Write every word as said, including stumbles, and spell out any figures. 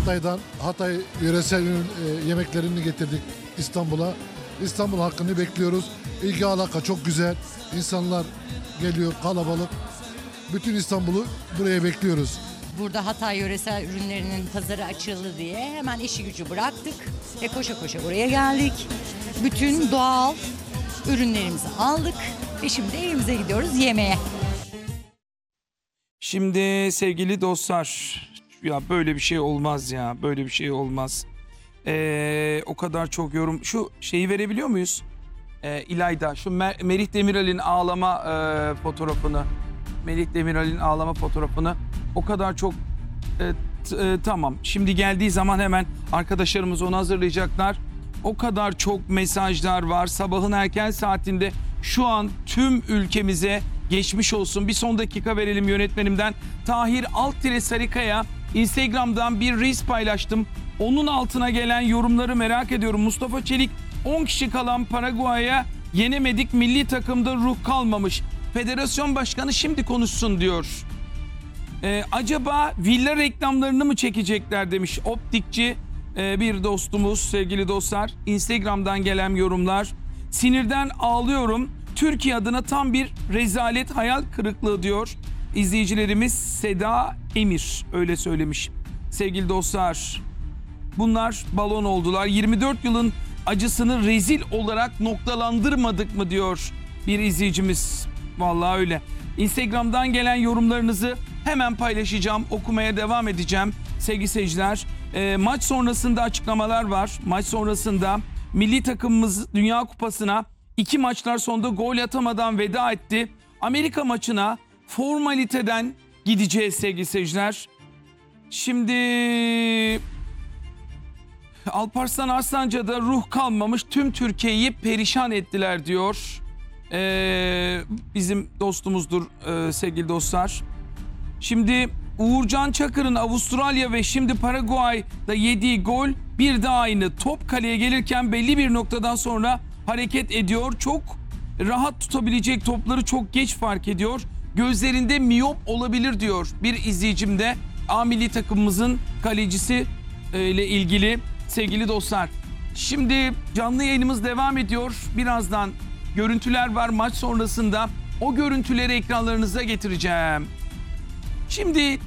Hatay'dan, Hatay yöresel ürün, e, yemeklerini getirdik İstanbul'a. İstanbul halkını bekliyoruz. İlgi alaka çok güzel. İnsanlar geliyor, kalabalık. Bütün İstanbul'u buraya bekliyoruz. Burada Hatay yöresel ürünlerinin pazarı açıldı diye hemen işi gücü bıraktık ve koşa koşa buraya geldik. Bütün doğal ürünlerimizi aldık ve şimdi evimize gidiyoruz yemeğe. Şimdi sevgili dostlar, ya böyle bir şey olmaz ya, böyle bir şey olmaz. Ee, o kadar çok yorum. Şu şeyi verebiliyor muyuz? Ee, İlayda, şu Mer Merih Demiral'in ağlama e, fotoğrafını, Merih Demiral'in ağlama fotoğrafını o kadar çok e, e, tamam. Şimdi geldiği zaman hemen arkadaşlarımız onu hazırlayacaklar. O kadar çok mesajlar var. Sabahın erken saatinde şu an tüm ülkemize geçmiş olsun. Bir son dakika verelim yönetmenimden. Tahir Alttire Sarıkaya Instagram'dan bir reels paylaştım. Onun altına gelen yorumları merak ediyorum. Mustafa Çelik, on kişi kalan Paraguay'a yenemedik, milli takımda ruh kalmamış. Federasyon başkanı şimdi konuşsun diyor. Ee, acaba villa reklamlarını mı çekecekler demiş optikçi e, bir dostumuz, sevgili dostlar. Instagram'dan gelen yorumlar. Sinirden ağlıyorum. Türkiye adına tam bir rezalet, hayal kırıklığı diyor. İzleyicilerimiz Seda Emir öyle söylemiş. Sevgili dostlar, bunlar balon oldular. yirmi dört yılın acısını rezil olarak noktalandırmadık mı diyor bir izleyicimiz. Vallahi öyle. Instagram'dan gelen yorumlarınızı hemen paylaşacağım, okumaya devam edeceğim sevgili seyirciler. E, maç sonrasında açıklamalar var. Maç sonrasında milli takımımız Dünya Kupası'na iki maçlar sonunda gol atamadan veda etti. Amerika maçına formaliteden gideceğiz sevgili seyirciler. Şimdi Alparslan Arslanca ruh kalmamış, tüm Türkiye'yi perişan ettiler diyor. Ee, bizim dostumuzdur e, sevgili dostlar. Şimdi Uğurcan Çakır'ın Avustralya ve şimdi Paraguay'da yediği gol bir de aynı. Top kaleye gelirken belli bir noktadan sonra hareket ediyor. Çok rahat tutabilecek topları çok geç fark ediyor. Gözlerinde miyop olabilir diyor bir izleyicim de. A milli takımımızın kalecisi ile ilgili sevgili dostlar. Şimdi canlı yayınımız devam ediyor. Birazdan görüntüler var maç sonrasında. O görüntüleri ekranlarınıza getireceğim. Şimdi